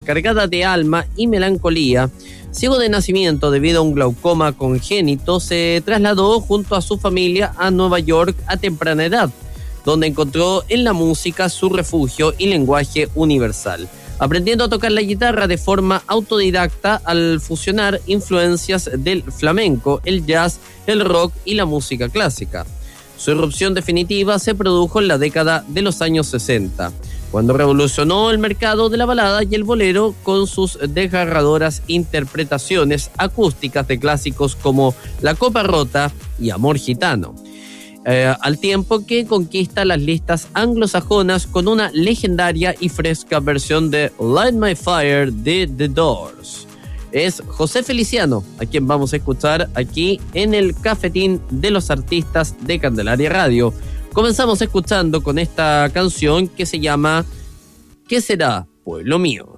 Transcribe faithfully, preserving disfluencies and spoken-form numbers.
cargada de alma y melancolía, ciego de nacimiento debido a un glaucoma congénito, se trasladó junto a su familia a Nueva York a temprana edad, donde encontró en la música su refugio y lenguaje universal, aprendiendo a tocar la guitarra de forma autodidacta al fusionar influencias del flamenco, el jazz, el rock y la música clásica. Su irrupción definitiva se produjo en la década de los años sesenta, cuando revolucionó el mercado de la balada y el bolero con sus desgarradoras interpretaciones acústicas de clásicos como La Copa Rota y Amor Gitano. Eh, al tiempo que conquista las listas anglosajonas con una legendaria y fresca versión de Light My Fire de The Doors. Es José Feliciano, a quien vamos a escuchar aquí en el Cafetín de los Artistas de Candelaria Radio. Comenzamos escuchando con esta canción que se llama ¿Qué será, pueblo mío?